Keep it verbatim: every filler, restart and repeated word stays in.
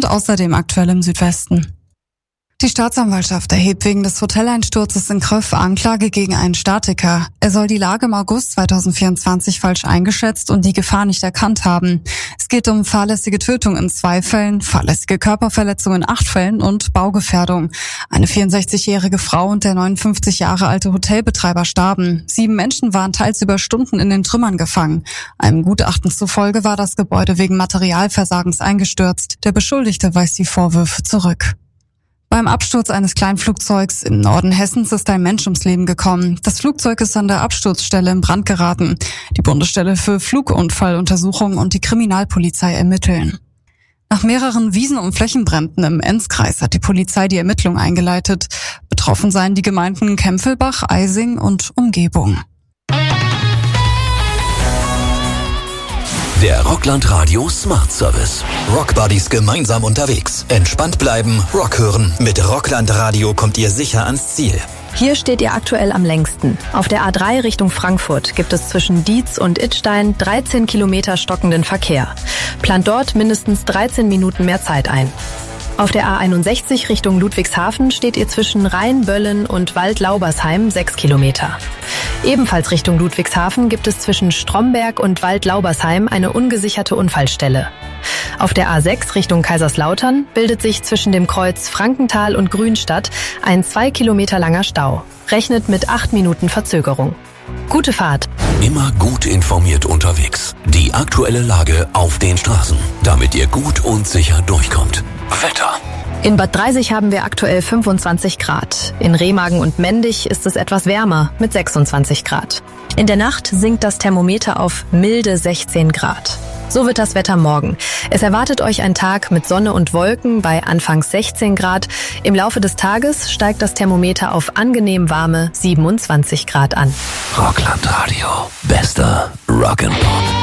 außerdem aktuell im Südwesten. Die Staatsanwaltschaft erhebt wegen des Hoteleinsturzes in Kröv Anklage gegen einen Statiker. Er soll die Lage im August zweitausendvierundzwanzig falsch eingeschätzt und die Gefahr nicht erkannt haben. Es geht um fahrlässige Tötung in zwei Fällen, fahrlässige Körperverletzung in acht Fällen und Baugefährdung. Eine vierundsechzigjährige Frau und der neunundfünfzig Jahre alte Hotelbetreiber starben. Sieben Menschen waren teils über Stunden in den Trümmern gefangen. Einem Gutachten zufolge war das Gebäude wegen Materialversagens eingestürzt. Der Beschuldigte weist die Vorwürfe zurück. Beim Absturz eines Kleinflugzeugs im Norden Hessens ist ein Mensch ums Leben gekommen. Das Flugzeug ist an der Absturzstelle in Brand geraten. Die Bundesstelle für Flugunfalluntersuchung und die Kriminalpolizei ermitteln. Nach mehreren Wiesen- und Flächenbränden im Enzkreis hat die Polizei die Ermittlung eingeleitet. Betroffen seien die Gemeinden Kempfelbach, Eising und Umgebung. Der Rockland Radio Smart Service. Rockbuddies gemeinsam unterwegs. Entspannt bleiben, Rock hören. Mit Rockland Radio kommt ihr sicher ans Ziel. Hier steht ihr aktuell am längsten. Auf der A drei Richtung Frankfurt gibt es zwischen Dietz und Idstein dreizehn Kilometer stockenden Verkehr. Plant dort mindestens dreizehn Minuten mehr Zeit ein. Auf der A einundsechzig Richtung Ludwigshafen steht ihr zwischen Rheinböllen und Waldlaubersheim sechs Kilometer. Ebenfalls Richtung Ludwigshafen gibt es zwischen Stromberg und Waldlaubersheim eine ungesicherte Unfallstelle. Auf der A sechs Richtung Kaiserslautern bildet sich zwischen dem Kreuz Frankenthal und Grünstadt ein zwei Kilometer langer Stau. Rechnet mit acht Minuten Verzögerung. Gute Fahrt. Immer gut informiert unterwegs. Die aktuelle Lage auf den Straßen, damit ihr gut und sicher durchkommt. Wetter. In Bad Dreisig haben wir aktuell fünfundzwanzig Grad. In Remagen und Mendig ist es etwas wärmer mit sechsundzwanzig Grad. In der Nacht sinkt das Thermometer auf milde sechzehn Grad. So wird das Wetter morgen. Es erwartet euch ein Tag mit Sonne und Wolken bei anfangs sechzehn Grad. Im Laufe des Tages steigt das Thermometer auf angenehm warme siebenundzwanzig Grad an. Rockland Radio. Bester Rock'n'Pop.